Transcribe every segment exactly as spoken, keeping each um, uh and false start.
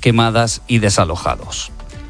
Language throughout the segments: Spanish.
quemadas y desalojados.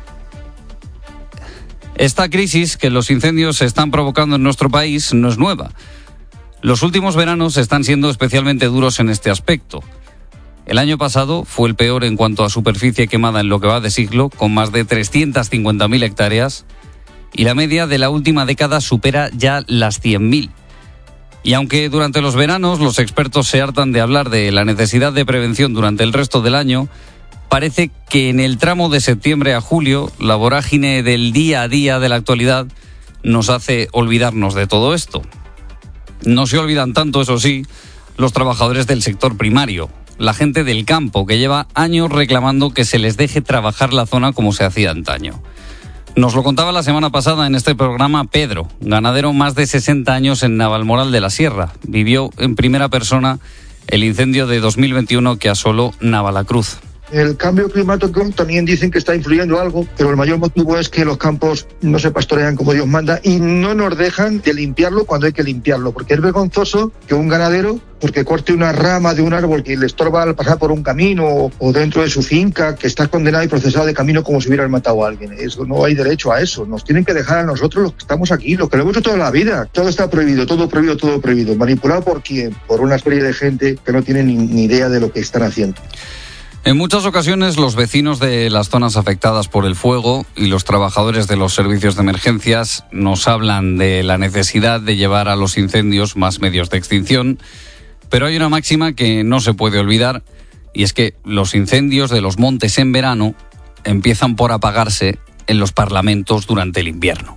Esta crisis que los incendios se están provocando en nuestro país no es nueva. Los últimos veranos están siendo especialmente duros en este aspecto. El año pasado fue el peor en cuanto a superficie quemada en lo que va de siglo, con más de trescientas cincuenta mil hectáreas, y la media de la última década supera ya las cien mil. Y aunque durante los veranos los expertos se hartan de hablar de la necesidad de prevención durante el resto del año, parece que en el tramo de septiembre a julio la vorágine del día a día de la actualidad nos hace olvidarnos de todo esto. No se olvidan tanto, eso sí, los trabajadores del sector primario, la gente del campo que lleva años reclamando que se les deje trabajar la zona como se hacía antaño. Nos lo contaba la semana pasada en este programa Pedro, ganadero más de sesenta años en Navalmoral de la Sierra. Vivió en primera persona el incendio de dos mil veintiuno que asoló Navalacruz. El cambio climático también dicen que está influyendo algo, pero el mayor motivo es que los campos no se pastorean como Dios manda y no nos dejan de limpiarlo cuando hay que limpiarlo, porque es vergonzoso que un ganadero, porque corte una rama de un árbol que le estorba al pasar por un camino o dentro de su finca, que está condenado y procesado de camino como si hubieran matado a alguien. Eso, no hay derecho a eso. Nos tienen que dejar a nosotros los que estamos aquí, los que lo hemos hecho toda la vida. Todo está prohibido, todo prohibido, todo prohibido. ¿Manipulado por quién? Por una serie de gente que no tiene ni, ni idea de lo que están haciendo. En muchas ocasiones los vecinos de las zonas afectadas por el fuego y los trabajadores de los servicios de emergencias nos hablan de la necesidad de llevar a los incendios más medios de extinción, pero hay una máxima que no se puede olvidar y es que los incendios de los montes en verano empiezan por apagarse en los parlamentos durante el invierno.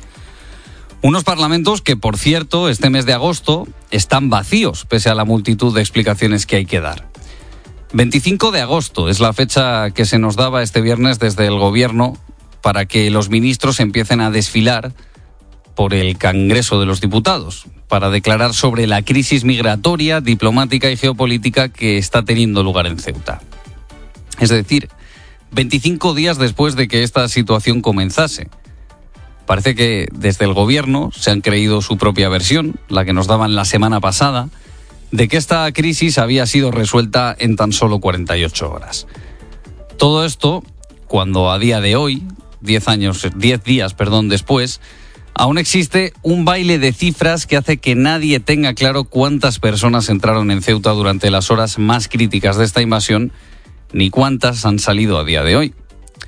Unos parlamentos que, por cierto, este mes de agosto están vacíos pese a la multitud de explicaciones que hay que dar. veinticinco de agosto es la fecha que se nos daba este viernes desde el Gobierno para que los ministros empiecen a desfilar por el Congreso de los Diputados, para declarar sobre la crisis migratoria, diplomática y geopolítica que está teniendo lugar en Ceuta. Es decir, veinticinco días después de que esta situación comenzase. Parece que desde el Gobierno se han creído su propia versión, la que nos daban la semana pasada, de que esta crisis había sido resuelta en tan solo cuarenta y ocho horas. Todo esto cuando a día de hoy, diez años, diez días, perdón, después, aún existe un baile de cifras que hace que nadie tenga claro cuántas personas entraron en Ceuta durante las horas más críticas de esta invasión, ni cuántas han salido a día de hoy.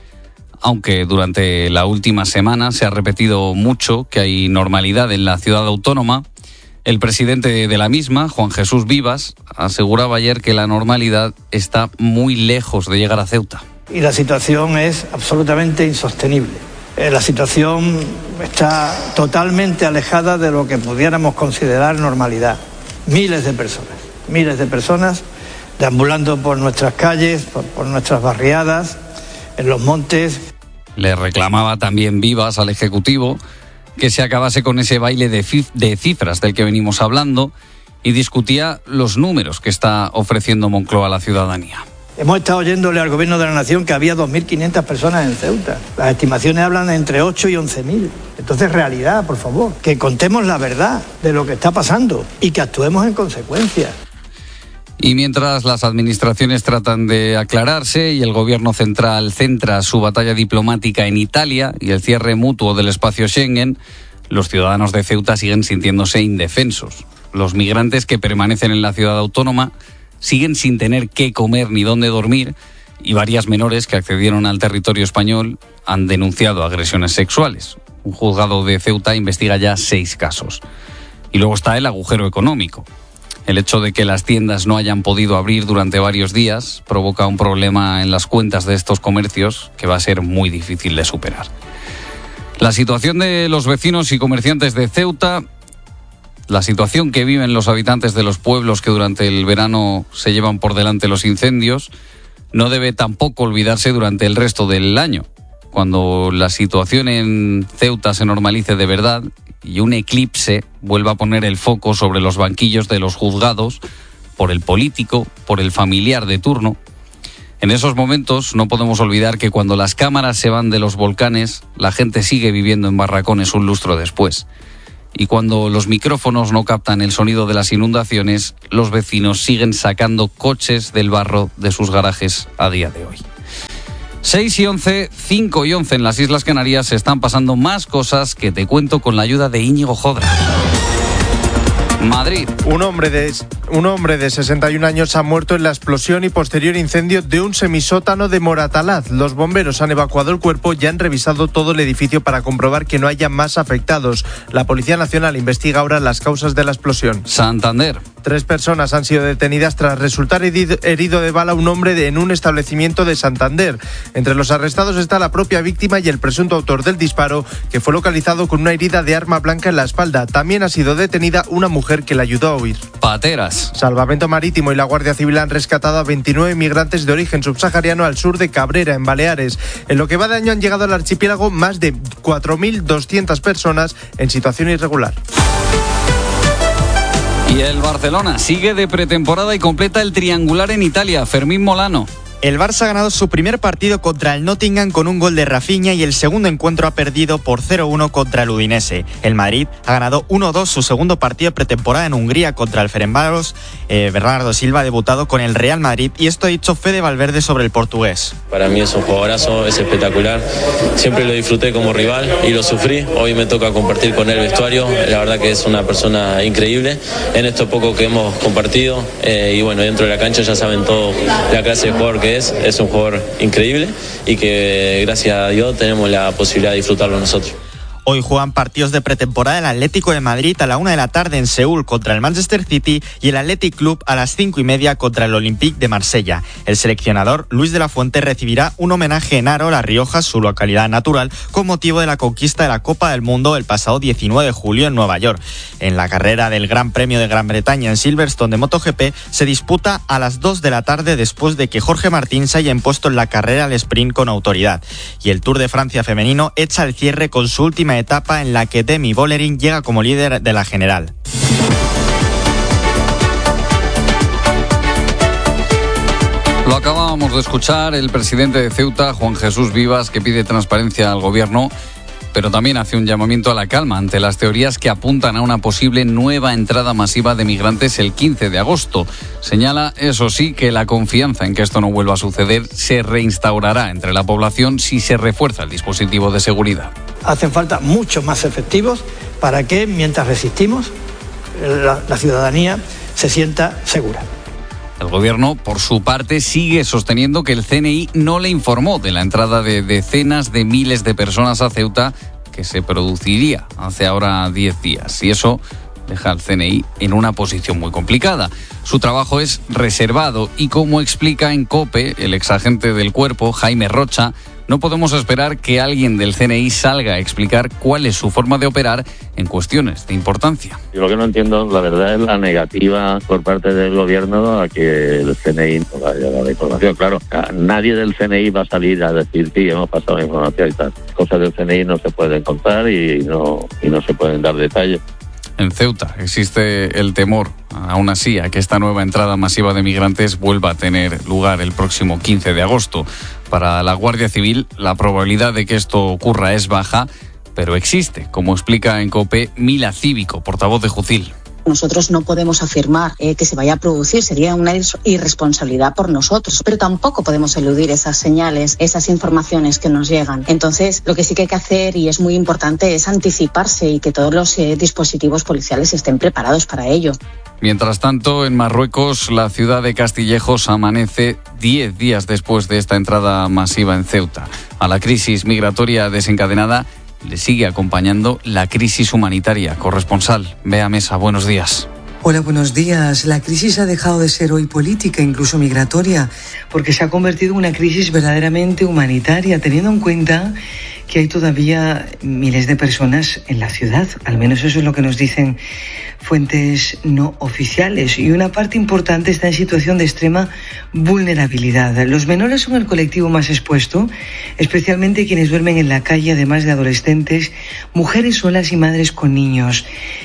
Aunque durante la última semana se ha repetido mucho que hay normalidad en la ciudad autónoma, el presidente de la misma, Juan Jesús Vivas, aseguraba ayer que la normalidad está muy lejos de llegar a Ceuta. Y la situación es absolutamente insostenible. La situación está totalmente alejada de lo que pudiéramos considerar normalidad. Miles de personas, miles de personas deambulando por nuestras calles, por, por nuestras barriadas, en los montes. Le reclamaba también Vivas al Ejecutivo que se acabase con ese baile de, cif- de cifras del que venimos hablando y discutía los números que está ofreciendo Moncloa a la ciudadanía. Hemos estado oyéndole al Gobierno de la Nación que había dos mil quinientas personas en Ceuta. Las estimaciones hablan de entre ocho y once mil. Entonces, realidad, por favor, que contemos la verdad de lo que está pasando y que actuemos en consecuencia. Y mientras las administraciones tratan de aclararse y el gobierno central centra su batalla diplomática en Italia y el cierre mutuo del espacio Schengen, los ciudadanos de Ceuta siguen sintiéndose indefensos. Los migrantes que permanecen en la ciudad autónoma siguen sin tener qué comer ni dónde dormir y varias menores que accedieron al territorio español han denunciado agresiones sexuales. Un juzgado de Ceuta investiga ya seis casos. Y luego está el agujero económico. El hecho de que las tiendas no hayan podido abrir durante varios días provoca un problema en las cuentas de estos comercios que va a ser muy difícil de superar. La situación de los vecinos y comerciantes de Ceuta, la situación que viven los habitantes de los pueblos que durante el verano se llevan por delante los incendios, no debe tampoco olvidarse durante el resto del año, cuando la situación en Ceuta se normalice de verdad y un eclipse vuelva a poner el foco sobre los banquillos de los juzgados por el político, por el familiar de turno. En esos momentos no podemos olvidar que cuando las cámaras se van de los volcanes, la gente sigue viviendo en barracones un lustro después. Y cuando los micrófonos no captan el sonido de las inundaciones, los vecinos siguen sacando coches del barro de sus garajes a día de hoy. seis y once, cinco y once en las Islas Canarias se están pasando más cosas que te cuento con la ayuda de Íñigo Jodra. Madrid. Un hombre de un hombre de sesenta y un años ha muerto en la explosión y posterior incendio de un semisótano de Moratalaz. Los bomberos han evacuado el cuerpo y han revisado todo el edificio para comprobar que no haya más afectados. La Policía Nacional investiga ahora las causas de la explosión. Santander. Tres personas han sido detenidas tras resultar herido de bala un hombre de, en un establecimiento de Santander. Entre los arrestados está la propia víctima y el presunto autor del disparo, que fue localizado con una herida de arma blanca en la espalda. También ha sido detenida una mujer que le ayudó a huir. Pateras. Salvamento Marítimo y la Guardia Civil han rescatado a veintinueve migrantes de origen subsahariano al sur de Cabrera, en Baleares. En lo que va de año han llegado al archipiélago más de cuatro mil doscientas personas en situación irregular. Y el Barcelona sigue de pretemporada y completa el triangular en Italia. Fermín Molano. El Barça ha ganado su primer partido contra el Nottingham con un gol de Rafinha y el segundo encuentro ha perdido por cero uno contra el Udinese. El Madrid ha ganado uno dos su segundo partido de pretemporada en Hungría contra el Ferencváros. Eh, Bernardo Silva ha debutado con el Real Madrid y esto ha dicho Fede Valverde sobre el portugués. Para mí es un jugadorazo, es espectacular. Siempre lo disfruté como rival y lo sufrí. Hoy me toca compartir con él el vestuario. La verdad que es una persona increíble en esto poco que hemos compartido. Eh, y bueno, dentro de la cancha ya saben todo la clase de jugador que es. Es un jugador increíble y que gracias a Dios tenemos la posibilidad de disfrutarlo nosotros. Hoy juegan partidos de pretemporada el Atlético de Madrid a la una de la tarde en Seúl contra el Manchester City y el Athletic Club a las cinco y media contra el Olympique de Marsella. El seleccionador Luis de la Fuente recibirá un homenaje en Aro, La Rioja, su localidad natural, con motivo de la conquista de la Copa del Mundo el pasado diecinueve de julio en Nueva York. En la carrera del Gran Premio de Gran Bretaña en Silverstone de MotoGP se disputa a las dos de la tarde después de que Jorge Martín se haya impuesto en la carrera al sprint con autoridad. Y el Tour de Francia femenino echa el cierre con su última etapa en la que Demi Vollering llega como líder de la general. Lo acabábamos de escuchar, el presidente de Ceuta, Juan Jesús Vivas, que pide transparencia al gobierno, pero también hace un llamamiento a la calma ante las teorías que apuntan a una posible nueva entrada masiva de migrantes el quince de agosto. Señala, eso sí, que la confianza en que esto no vuelva a suceder se reinstaurará entre la población si se refuerza el dispositivo de seguridad. Hacen falta muchos más efectivos para que, mientras resistimos, la, la ciudadanía se sienta segura. El gobierno, por su parte, sigue sosteniendo que el C N I no le informó de la entrada de decenas de miles de personas a Ceuta que se produciría hace ahora diez días. Y eso deja al C N I en una posición muy complicada. Su trabajo es reservado y, como explica en COPE el exagente del Cuerpo, Jaime Rocha, no podemos esperar que alguien del C N I salga a explicar cuál es su forma de operar en cuestiones de importancia. Yo lo que no entiendo, la verdad, es la negativa por parte del gobierno a que el C N I no vaya a la información. Claro, nadie del C N I va a salir a decir sí, hemos pasado la información y tal. Cosas del C N I no se pueden contar y no, y no se pueden dar detalles. En Ceuta existe el temor, aún así, a que esta nueva entrada masiva de migrantes vuelva a tener lugar el próximo quince de agosto. Para la Guardia Civil, la probabilidad de que esto ocurra es baja, pero existe, como explica en COPE Mila Cívico, portavoz de Jucil. Nosotros no podemos afirmar eh, que se vaya a producir, sería una irresponsabilidad por nosotros, pero tampoco podemos eludir esas señales, esas informaciones que nos llegan. Entonces, lo que sí que hay que hacer, y es muy importante, es anticiparse y que todos los eh, dispositivos policiales estén preparados para ello. Mientras tanto, en Marruecos, la ciudad de Castillejos amanece diez días después de esta entrada masiva en Ceuta. A la crisis migratoria desencadenada le sigue acompañando la crisis humanitaria. Corresponsal, Bea Mesa, buenos días. Hola, buenos días. La crisis ha dejado de ser hoy política, incluso migratoria, porque se ha convertido en una crisis verdaderamente humanitaria, teniendo en cuenta que hay todavía miles de personas en la ciudad. Al menos eso es lo que nos dicen fuentes no oficiales. Y una parte importante está en situación de extrema vulnerabilidad. Los menores son el colectivo más expuesto, especialmente quienes duermen en la calle, además de adolescentes, mujeres solas y madres con niños.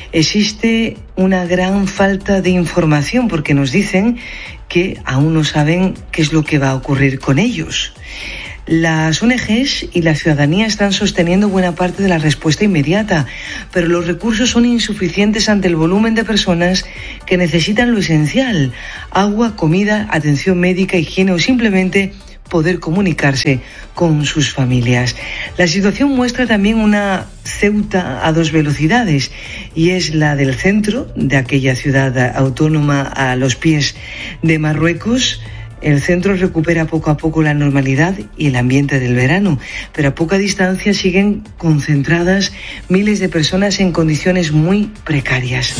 Existe una gran falta de información porque nos dicen que aún no saben qué es lo que va a ocurrir con ellos. Las O N Ges y la ciudadanía están sosteniendo buena parte de la respuesta inmediata, pero los recursos son insuficientes ante el volumen de personas que necesitan lo esencial: agua, comida, atención médica, higiene o simplemente poder comunicarse con sus familias. La situación muestra también una Ceuta a dos velocidades, y es la del centro de aquella ciudad autónoma a los pies de Marruecos. El centro recupera poco a poco la normalidad y el ambiente del verano, pero a poca distancia siguen concentradas miles de personas en condiciones muy precarias.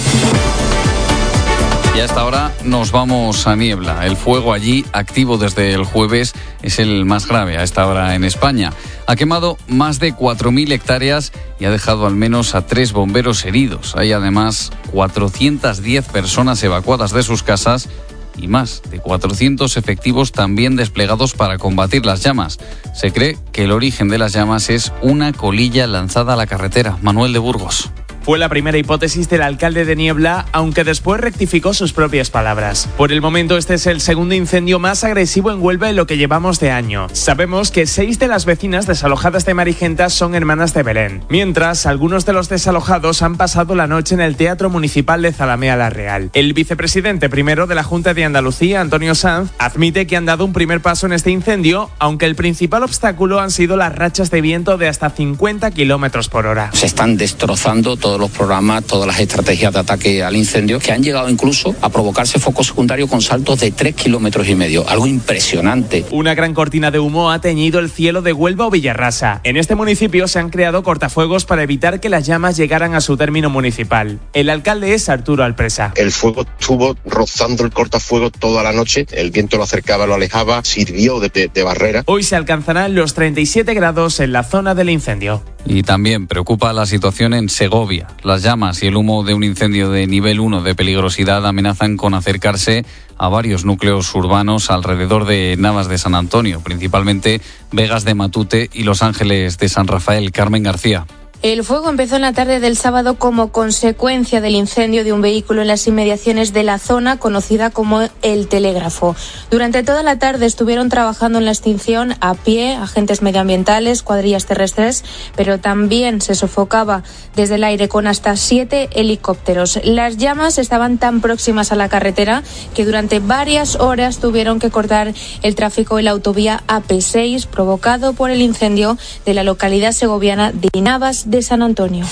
Y a esta hora nos vamos a Niebla. El fuego allí, activo desde el jueves, es el más grave a esta hora en España. Ha quemado más de cuatro mil hectáreas y ha dejado al menos a tres bomberos heridos. Hay además cuatrocientas diez personas evacuadas de sus casas y más de cuatrocientos efectivos también desplegados para combatir las llamas. Se cree que el origen de las llamas es una colilla lanzada a la carretera. Manuel de Burgos. Fue la primera hipótesis del alcalde de Niebla, aunque después rectificó sus propias palabras. Por el momento, este es el segundo incendio más agresivo en Huelva en lo que llevamos de año. Sabemos que seis de las vecinas desalojadas de Marigenta son hermanas de Belén. Mientras, algunos de los desalojados han pasado la noche en el Teatro Municipal de Zalamea la Real. El vicepresidente primero de la Junta de Andalucía, Antonio Sanz, admite que han dado un primer paso en este incendio, aunque el principal obstáculo han sido las rachas de viento de hasta cincuenta kilómetros por hora. Se están destrozando todo los programas, todas las estrategias de ataque al incendio, que han llegado incluso a provocarse focos secundarios con saltos de tres kilómetros y medio, algo impresionante. Una gran cortina de humo ha teñido el cielo de Huelva o Villarrasa. En este municipio se han creado cortafuegos para evitar que las llamas llegaran a su término municipal. El alcalde es Arturo Alpresa. El fuego estuvo rozando el cortafuegos toda la noche, el viento lo acercaba, lo alejaba, sirvió de, de, de barrera. Hoy se alcanzarán los treinta y siete grados en la zona del incendio. Y también preocupa la situación en Segovia. Las llamas y el humo de un incendio de nivel uno de peligrosidad amenazan con acercarse a varios núcleos urbanos alrededor de Navas de San Antonio, principalmente Vegas de Matute y Los Ángeles de San Rafael. Carmen García. El fuego empezó en la tarde del sábado como consecuencia del incendio de un vehículo en las inmediaciones de la zona conocida como El Telégrafo. Durante toda la tarde estuvieron trabajando en la extinción a pie, agentes medioambientales, cuadrillas terrestres, pero también se sofocaba desde el aire con hasta siete helicópteros. Las llamas estaban tan próximas a la carretera que durante varias horas tuvieron que cortar el tráfico en la autovía A P seis, provocado por el incendio de la localidad segoviana de Navas de San Antonio.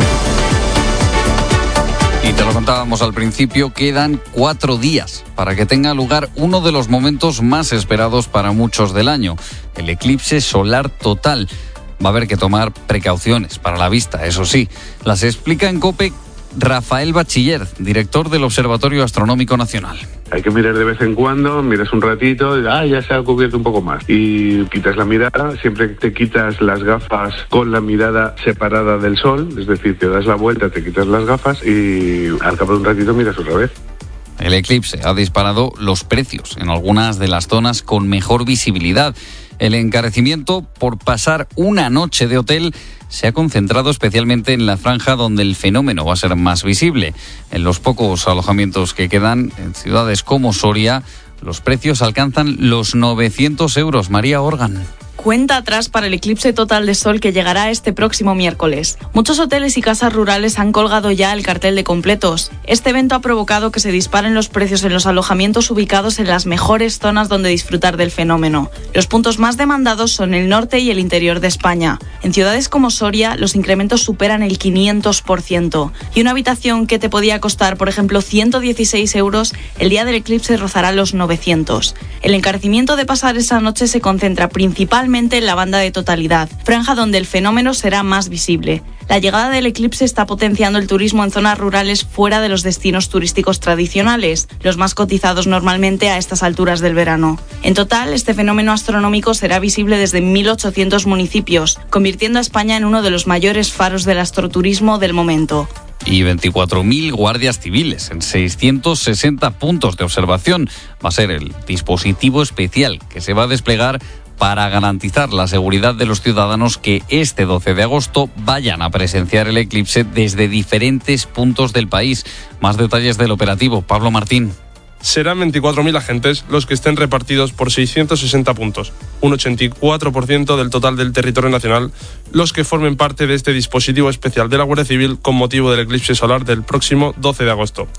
Y te lo contábamos al principio, quedan cuatro días para que tenga lugar uno de los momentos más esperados para muchos del año, el eclipse solar total. Va a haber que tomar precauciones para la vista, eso sí. Las explica en COPE Rafael Bachiller, director del Observatorio Astronómico Nacional. Hay que mirar de vez en cuando, miras un ratito, y, ah, ya se ha cubierto un poco más. Y quitas la mirada, siempre te quitas las gafas con la mirada separada del sol, es decir, te das la vuelta, te quitas las gafas y al cabo de un ratito miras otra vez. El eclipse ha disparado los precios en algunas de las zonas con mejor visibilidad. El encarecimiento por pasar una noche de hotel se ha concentrado especialmente en la franja donde el fenómeno va a ser más visible. En los pocos alojamientos que quedan en ciudades como Soria, los precios alcanzan los novecientos euros. María Organ. Cuenta atrás para el eclipse total de sol que llegará este próximo miércoles. Muchos hoteles y casas rurales han colgado ya el cartel de completos. Este evento ha provocado que se disparen los precios en los alojamientos ubicados en las mejores zonas donde disfrutar del fenómeno. Los puntos más demandados son el norte y el interior de España. En ciudades como Soria, los incrementos superan el quinientos por ciento. Y una habitación que te podía costar, por ejemplo, ciento dieciséis euros, el día del eclipse rozará los novecientos. El encarecimiento de pasar esa noche se concentra principalmente en la banda de totalidad, franja donde el fenómeno será más visible. La llegada del eclipse está potenciando el turismo en zonas rurales fuera de los destinos turísticos tradicionales, los más cotizados normalmente a estas alturas del verano. En total, este fenómeno astronómico será visible desde mil ochocientos municipios, convirtiendo a España en uno de los mayores faros del astroturismo del momento. Y veinticuatro mil guardias civiles en seiscientos sesenta puntos de observación. Va a ser el dispositivo especial que se va a desplegar para garantizar la seguridad de los ciudadanos que este doce de agosto vayan a presenciar el eclipse desde diferentes puntos del país. Más detalles del operativo, Pablo Martín. Serán veinticuatro mil agentes los que estén repartidos por seiscientos sesenta puntos, un ochenta y cuatro por ciento del total del territorio nacional, los que formen parte de este dispositivo especial de la Guardia Civil con motivo del eclipse solar del próximo doce de agosto.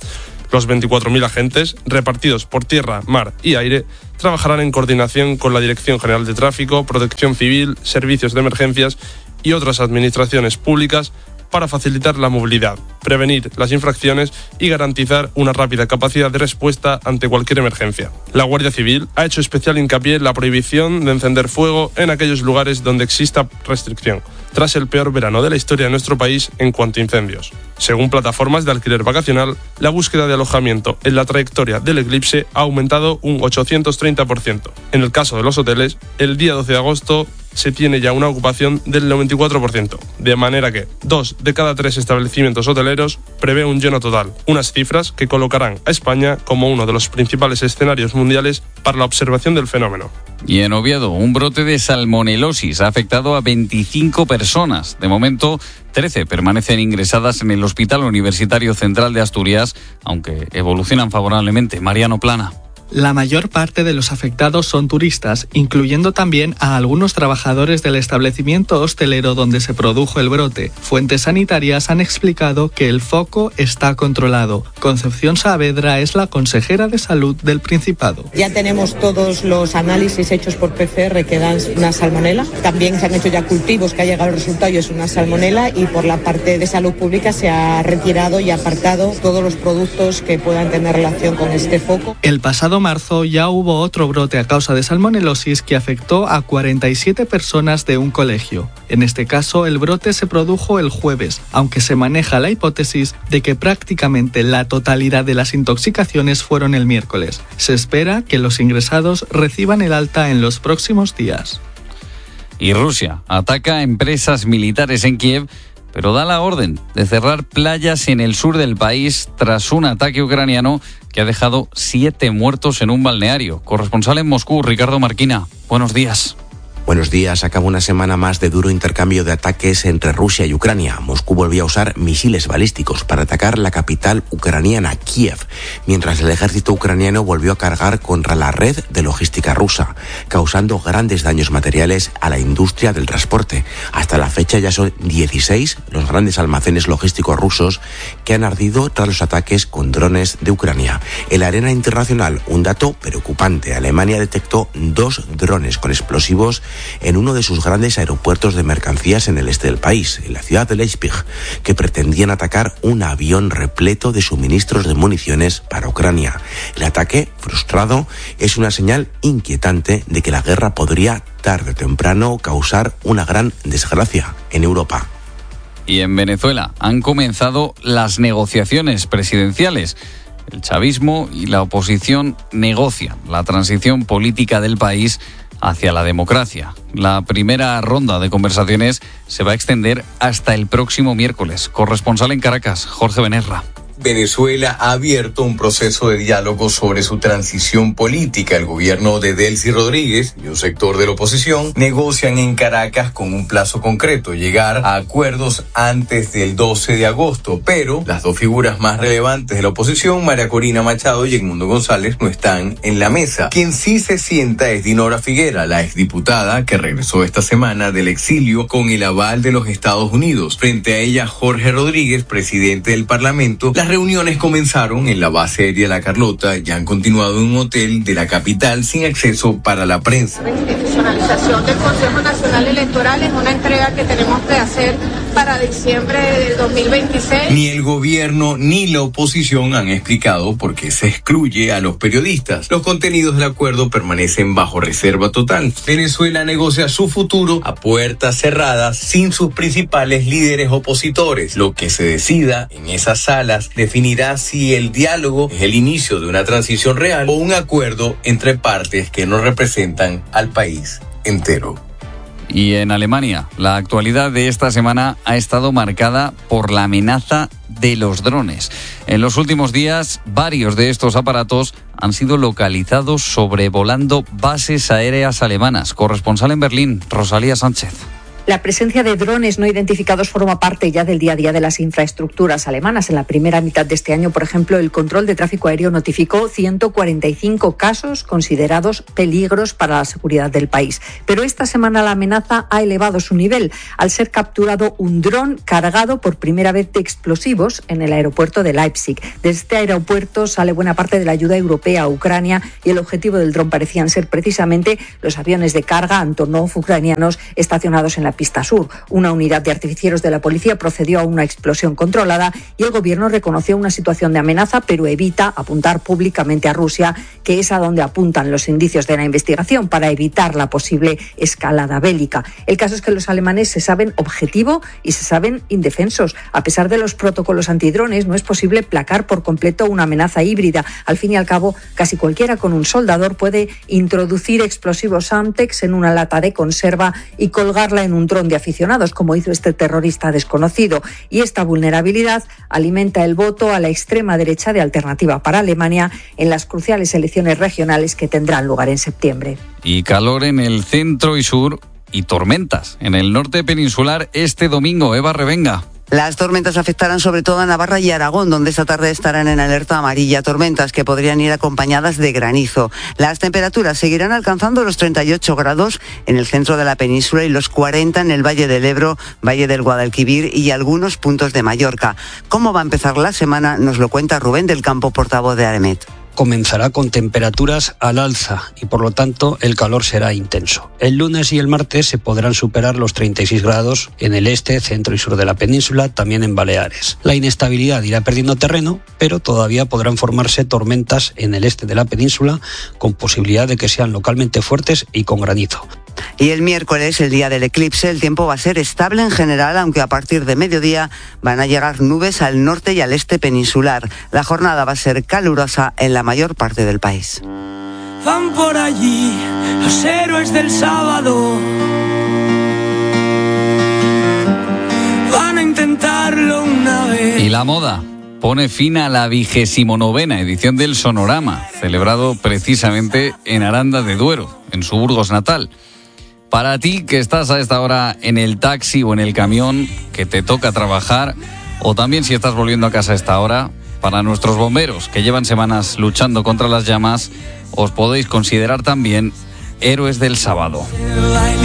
Los veinticuatro mil agentes, repartidos por tierra, mar y aire, trabajarán en coordinación con la Dirección General de Tráfico, Protección Civil, Servicios de Emergencias y otras administraciones públicas para facilitar la movilidad, prevenir las infracciones y garantizar una rápida capacidad de respuesta ante cualquier emergencia. La Guardia Civil ha hecho especial hincapié en la prohibición de encender fuego en aquellos lugares donde exista restricción, tras el peor verano de la historia de nuestro país en cuanto a incendios. Según plataformas de alquiler vacacional, la búsqueda de alojamiento en la trayectoria del eclipse ha aumentado un ochocientos treinta por ciento. En el caso de los hoteles, el día doce de agosto se tiene ya una ocupación del noventa y cuatro por ciento, de manera que dos de cada tres establecimientos hoteleros prevé un lleno total, unas cifras que colocarán a España como uno de los principales escenarios mundiales para la observación del fenómeno. Y en Oviedo, un brote de salmonelosis ha afectado a veinticinco personas. De momento, trece permanecen ingresadas en el Hospital Universitario Central de Asturias, aunque evolucionan favorablemente. Mariano Plana. La mayor parte de los afectados son turistas, incluyendo también a algunos trabajadores del establecimiento hostelero donde se produjo el brote. Fuentes sanitarias han explicado que el foco está controlado. Concepción Saavedra es la consejera de Salud del Principado. Ya tenemos todos los análisis hechos por P C R que dan una salmonela. También se han hecho ya cultivos que ha llegado el resultado y es una salmonela, y por la parte de salud pública se ha retirado y apartado todos los productos que puedan tener relación con este foco. El pasado marzo ya hubo otro brote a causa de salmonelosis que afectó a cuarenta y siete personas de un colegio. En este caso, el brote se produjo el jueves, aunque se maneja la hipótesis de que prácticamente la totalidad de las intoxicaciones fueron el miércoles. Se espera que los ingresados reciban el alta en los próximos días. Y Rusia ataca a empresas militares en Kiev, pero da la orden de cerrar playas en el sur del país tras un ataque ucraniano que ha dejado siete muertos en un balneario. Corresponsal en Moscú, Ricardo Marquina. Buenos días. Buenos días. Acaba una semana más de duro intercambio de ataques entre Rusia y Ucrania. Moscú volvió a usar misiles balísticos para atacar la capital ucraniana, Kiev, mientras el ejército ucraniano volvió a cargar contra la red de logística rusa, causando grandes daños materiales a la industria del transporte. Hasta la fecha ya son dieciséis los grandes almacenes logísticos rusos que han ardido tras los ataques con drones de Ucrania. En la arena internacional, un dato preocupante. Alemania detectó dos drones con explosivos en uno de sus grandes aeropuertos de mercancías en el este del país, en la ciudad de Leipzig, que pretendían atacar un avión repleto de suministros de municiones para Ucrania. El ataque, frustrado, es una señal inquietante de que la guerra podría, tarde o temprano, causar una gran desgracia en Europa. Y en Venezuela han comenzado las negociaciones presidenciales. El chavismo y la oposición negocian la transición política del país hacia la democracia. La primera ronda de conversaciones se va a extender hasta el próximo miércoles. Corresponsal en Caracas, Jorge Benerra. Venezuela ha abierto un proceso de diálogo sobre su transición política. El gobierno de Delcy Rodríguez y un sector de la oposición negocian en Caracas con un plazo concreto, llegar a acuerdos antes del doce de agosto, pero las dos figuras más relevantes de la oposición, María Corina Machado y Edmundo González, no están en la mesa. Quien sí se sienta es Dinora Figuera, la exdiputada que regresó esta semana del exilio con el aval de los Estados Unidos. Frente a ella, Jorge Rodríguez, presidente del Parlamento. Las reuniones comenzaron en la base aérea La Carlota y han continuado en un hotel de la capital sin acceso para la prensa. La institucionalización del Consejo Nacional Electoral es una entrega que tenemos que hacer para diciembre del dos mil veintiséis. Ni el gobierno ni la oposición han explicado por qué se excluye a los periodistas. Los contenidos del acuerdo permanecen bajo reserva total. Venezuela negocia su futuro a puertas cerradas sin sus principales líderes opositores. Lo que se decida en esas salas definirá si el diálogo es el inicio de una transición real o un acuerdo entre partes que no representan al país entero. Y en Alemania, la actualidad de esta semana ha estado marcada por la amenaza de los drones. En los últimos días, varios de estos aparatos han sido localizados sobrevolando bases aéreas alemanas. Corresponsal en Berlín, Rosalía Sánchez. La presencia de drones no identificados forma parte ya del día a día de las infraestructuras alemanas. En la primera mitad de este año, por ejemplo, el control de tráfico aéreo notificó ciento cuarenta y cinco casos considerados peligros para la seguridad del país. Pero esta semana la amenaza ha elevado su nivel al ser capturado un dron cargado por primera vez de explosivos en el aeropuerto de Leipzig. De este aeropuerto sale buena parte de la ayuda europea a Ucrania y el objetivo del dron parecían ser precisamente los aviones de carga Antonov ucranianos estacionados en la pista sur. Una unidad de artificieros de la policía procedió a una explosión controlada y el gobierno reconoció una situación de amenaza, pero evita apuntar públicamente a Rusia, que es a donde apuntan los indicios de la investigación para evitar la posible escalada bélica. El caso es que los alemanes se saben objetivo y se saben indefensos. A pesar de los protocolos antidrones, no es posible placar por completo una amenaza híbrida. Al fin y al cabo, casi cualquiera con un soldador puede introducir explosivos Semtex en una lata de conserva y colgarla en un dron de aficionados, como hizo este terrorista desconocido. Y esta vulnerabilidad alimenta el voto a la extrema derecha de Alternativa para Alemania en las cruciales elecciones regionales que tendrán lugar en septiembre. Y calor en el centro y sur y tormentas en el norte peninsular este domingo. Eva Revenga. Las tormentas afectarán sobre todo a Navarra y Aragón, donde esta tarde estarán en alerta amarilla. Tormentas que podrían ir acompañadas de granizo. Las temperaturas seguirán alcanzando los treinta y ocho grados en el centro de la península y los cuarenta en el Valle del Ebro, Valle del Guadalquivir y algunos puntos de Mallorca. ¿Cómo va a empezar la semana? Nos lo cuenta Rubén del Campo, portavoz de AREMET. Comenzará con temperaturas al alza y por lo tanto el calor será intenso. El lunes y el martes se podrán superar los treinta y seis grados en el este, centro y sur de la península, también en Baleares. La inestabilidad irá perdiendo terreno, pero todavía podrán formarse tormentas en el este de la península con posibilidad de que sean localmente fuertes y con granizo. Y el miércoles, el día del eclipse, el tiempo va a ser estable en general, aunque a partir de mediodía van a llegar nubes al norte y al este peninsular. La jornada va a ser calurosa en la mayor parte del país. Van por allí los héroes del sábado. Van a intentarlo una vez. Y la moda pone fin a la vigésimo novena edición del Sonorama, celebrado precisamente en Aranda de Duero, en su Burgos natal. Para ti que estás a esta hora en el taxi o en el camión, que te toca trabajar, o también si estás volviendo a casa a esta hora, para nuestros bomberos que llevan semanas luchando contra las llamas, os podéis considerar también héroes del sábado.